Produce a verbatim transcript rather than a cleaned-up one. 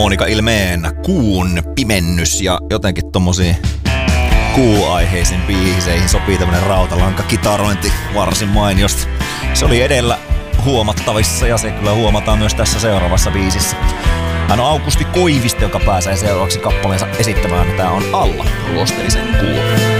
Monika Ilmeen Kuun pimennys ja jotenkin tommosiin kuuaiheisiin biiseihin sopii tämmönen rautalankakitarointi varsin mainiosti. Se oli edellä huomattavissa ja se kyllä huomataan myös tässä seuraavassa biisissä. Hän on Aukusti Koivisto, joka pääsee seuraavaksi kappaleensa esittämään. Tää on Alla ruosteisen kuun.